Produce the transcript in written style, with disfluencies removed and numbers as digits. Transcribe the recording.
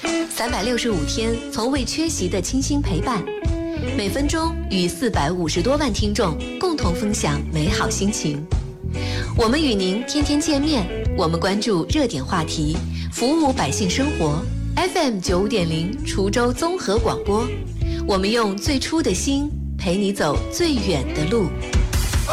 365天从未缺席的倾心陪伴，每分钟与450多万听众共同分享美好心情。我们与您天天见面，我们关注热点话题，服务百姓生活。FM 95.0滁州综合广播，我们用最初的心陪你走最远的路。